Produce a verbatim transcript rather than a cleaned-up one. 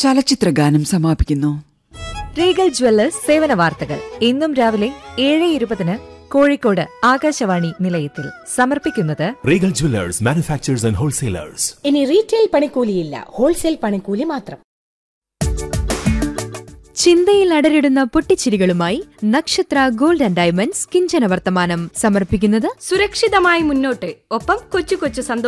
ചലച്ചിത്ര ഗാനം സമാപിക്കുന്നു. റീഗൽ ജ്വല്ലേഴ്സ് സേവന വാർത്തകൾ ഇന്നും രാവിലെ ഏഴ് ഇരുപതിന് കോഴിക്കോട് ആകാശവാണി നിലയത്തിൽ സമർപ്പിക്കുന്നത് Regal Jewellers manufacturers and wholesalers. ഇനി റീറ്റെയിൽ പണിക്കൂലിയില്ല, ഹോൾസെയിൽ പണിക്കൂലി മാത്രം. ചിന്തയിൽ അടരിടുന്ന പൊട്ടിച്ചിരികളുമായി നക്ഷത്ര ഗോൾഡ് ആൻഡ് ഡയമണ്ട്സ് കിഞ്ചന വർത്തമാനം സമർപ്പിക്കുന്നത് സുരക്ഷിതമായി മുന്നോട്ട്, ഒപ്പം കൊച്ചു കൊച്ചു സന്തോഷം.